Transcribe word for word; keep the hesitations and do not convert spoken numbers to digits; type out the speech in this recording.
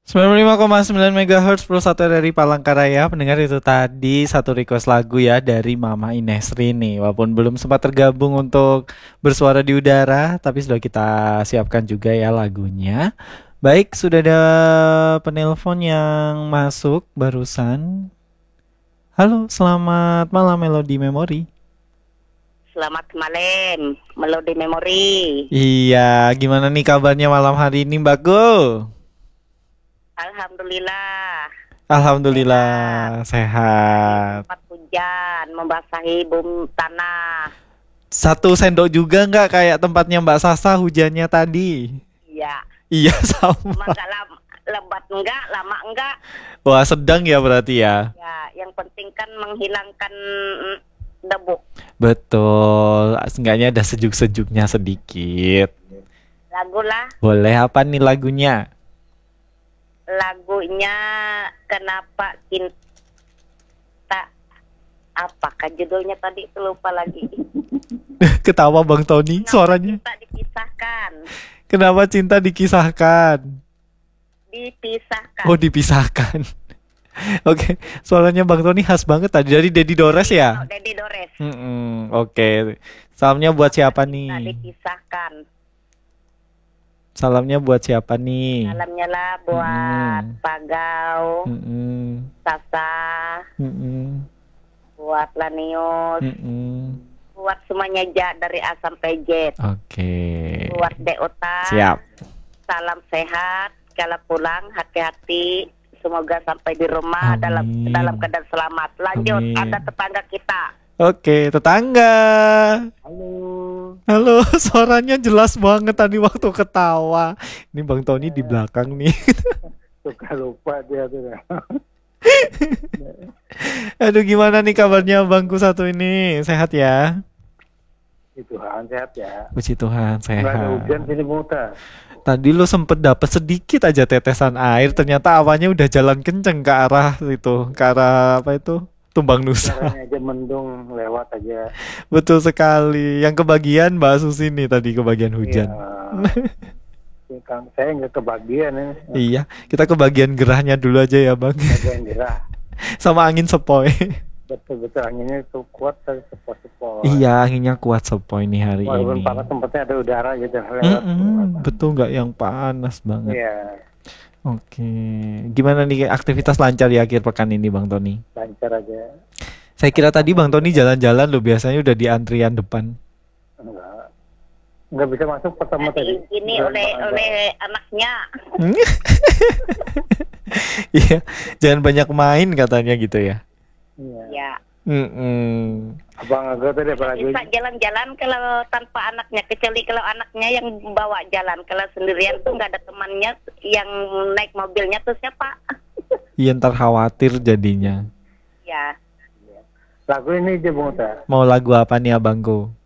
sembilan puluh lima koma sembilan megahertz Pro satu dari Palangkaraya. Pendengar itu tadi satu request lagu ya dari Mama Inesri nih. Walaupun belum sempat tergabung untuk bersuara di udara, tapi sudah kita siapkan juga ya lagunya. Baik, sudah ada penelpon yang masuk barusan. Halo, selamat malam Melody Memory. Selamat malam, Melodi Memori. Iya, gimana nih kabarnya malam hari ini Mbak Go? Alhamdulillah. Alhamdulillah sehat. Tempat hujan membasahi bumi tanah. Satu sendok juga nggak kayak tempatnya Mbak Sasa hujannya tadi? Iya. Iya Cuma sama. enggak lama, lebat enggak, lama enggak. Wah sedang ya berarti ya. Ya, yang penting kan menghilangkan mm, debu. Betul. Seenggaknya ada sejuk-sejuknya sedikit. Lagu lah, Boleh apa nih lagunya? lagunya Kenapa Cinta, apakah judulnya tadi lupa lagi. Ketawa Bang Tony Kenapa suaranya. cinta dipisahkan? Kenapa cinta dikisahkan? Dipisahkan. Oh dipisahkan. Oke, suaranya Bang Tony khas banget tadi dari Dedi Dores Oh, ya. Dedi Dores. Mm-mm, Oke. Salamnya buat siapa Cinta nih? dipisahkan. Salamnya buat siapa nih? Dalamnya lah buat Mm-mm. Pagau, Mm-mm. Sasa, Mm-mm. buat Lanius, Mm-mm. buat semuanya ja dari A sampai Z, Oke. buat Deota. Siap. Salam sehat, kalau pulang hati-hati, semoga sampai di rumah dalam Amin. dalam keadaan selamat. Lanjut, Amin. ada tetangga kita. Oke, tetangga. Halo. Halo, suaranya jelas banget tadi waktu ketawa. Ini Bang Tony di belakang nih. Suka lupa dia tuh. Aduh, gimana nih kabarnya Bangku satu ini? Sehat ya? Itu Tuhan sehat ya. Puji Tuhan, Nggak ada hujan sehat. sini Muta. Tadi lo sempet dapet sedikit aja tetesan air, ternyata awannya udah jalan kenceng ke arah itu, ke arah apa itu? Tumbang Nusa. Caranya aja mendung lewat aja. Betul sekali. Yang kebagian Mbak Susi nih tadi kebagian Iya. hujan. Ya, Kang, saya nggak kebagian ya. Iya, kita kebagian gerahnya dulu aja ya Bang. Bagian dirah. Sama angin sepoi. Betul-betul anginnya itu kuat tapi sepoi-sepoi. Iya, anginnya kuat sepoi nih hari Walaupun ini. panas tempatnya ada udara gitu lewat. Mm-mm, betul nggak yang panas banget. Iya, Oke, gimana nih aktivitas lancar ya akhir pekan ini Bang Tony? lancar aja. Saya kira tadi Bang Tony jalan-jalan loh, biasanya udah di antrian depan. Enggak. Nggak bisa masuk pertama tadi. Ini oleh oleh anaknya. Iya, jangan banyak main katanya gitu ya. Iya. Ya. Mm-mm. Abang agak tadi apa lagi? Bisa jalan-jalan kalau tanpa anaknya, kecuali kalau anaknya yang bawa jalan. Kalau sendirian tuh nggak ada temannya yang naik mobilnya tuh siapa? Iya ntar khawatir jadinya. Ya, Lagu ini aja Bung Muta. Mau lagu apa nih abangku?